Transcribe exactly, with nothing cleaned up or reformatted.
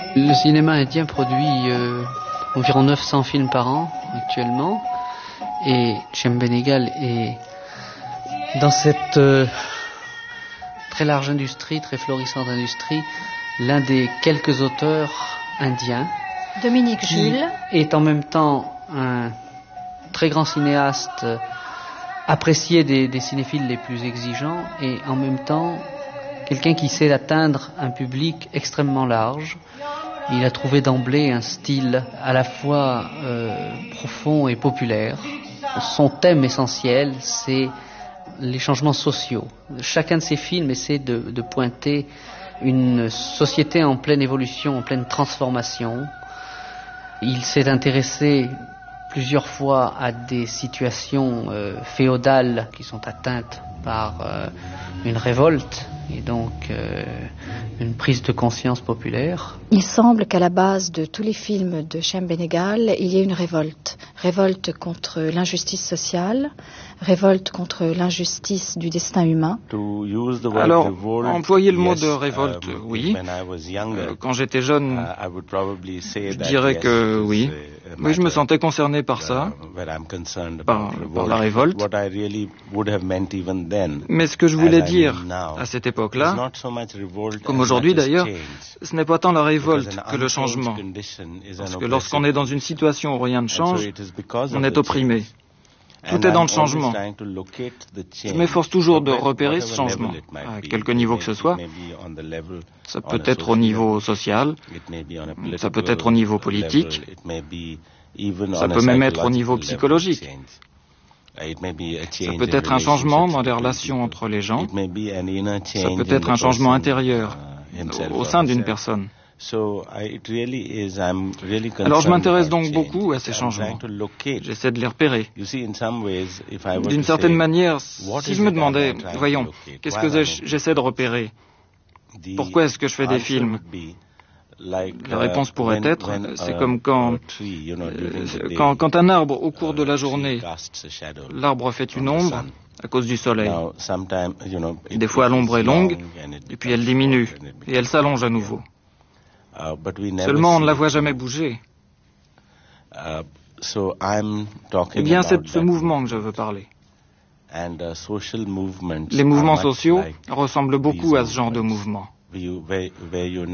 Le cinéma indien produit euh, environ neuf cents films par an actuellement, et Shyam Benegal est dans cette euh, très large industrie, très florissante industrie, l'un des quelques auteurs indiens. Dominique Jules est en même temps un très grand cinéaste, apprécié des, des cinéphiles les plus exigeants, et en même temps quelqu'un qui sait atteindre un public extrêmement large. Il a trouvé d'emblée un style à la fois euh, profond et populaire. Son thème essentiel, c'est les changements sociaux. Chacun de ses films essaie de, de pointer une société en pleine évolution, en pleine transformation. Il s'est intéressé plusieurs fois à des situations euh, féodales qui sont atteintes par euh, une révolte et donc euh, une prise de conscience populaire. Il semble qu'à la base de tous les films de Shyam Benegal, il y ait une révolte. Révolte contre l'injustice sociale, révolte contre l'injustice du destin humain. Alors, employer le mot de révolte, oui. Euh, quand j'étais jeune, je dirais que oui. Oui, je me sentais concerné par ça, par, par la révolte. Mais ce que je voulais dire à cette époque-là, comme aujourd'hui d'ailleurs, ce n'est pas tant la révolte que le changement. Parce que lorsqu'on est dans une situation où rien ne change, on est opprimé. Tout est dans le changement. Je m'efforce toujours de repérer ce changement, à quelque niveau que ce soit. Ça peut être au niveau social, ça peut être au niveau politique, ça peut même être au niveau psychologique. Ça peut être un changement dans les relations entre les gens, ça peut être un changement intérieur au sein d'une personne. Alors je m'intéresse donc beaucoup à ces changements. J'essaie de les repérer. D'une certaine manière, si je me demandais, voyons, qu'est-ce que j'essaie de repérer? Pourquoi est-ce que je fais des films? La réponse pourrait être, c'est comme quand, quand, quand un arbre, au cours de la journée, l'arbre fait une ombre à cause du soleil. Des fois l'ombre est longue, et puis elle diminue, et elle s'allonge à nouveau. Seulement, on ne la voit jamais bouger. Eh bien, c'est de ce mouvement que je veux parler. Les mouvements sociaux ressemblent beaucoup à ce genre de mouvement.